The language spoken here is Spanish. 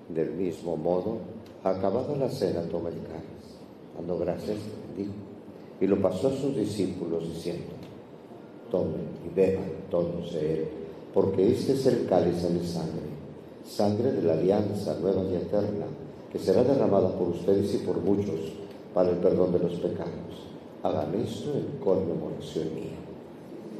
Del mismo modo, acabada la cena, toma el cáliz, dando gracias, bendijo, y lo pasó a sus discípulos diciendo: tomen y beban todos de él, porque este es el cáliz de mi sangre, sangre de la alianza nueva y eterna, que será derramada por ustedes y por muchos para el perdón de los pecados. Hagan esto en conmemoración mía.